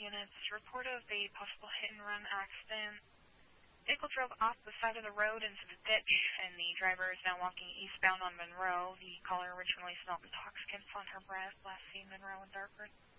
units. Report of a possible hit-and-run accident. Vehicle drove off the side of the road into the ditch, and the driver is now walking eastbound on Monroe. The caller originally smelled intoxicants on her breath, last seen Monroe and Dartford.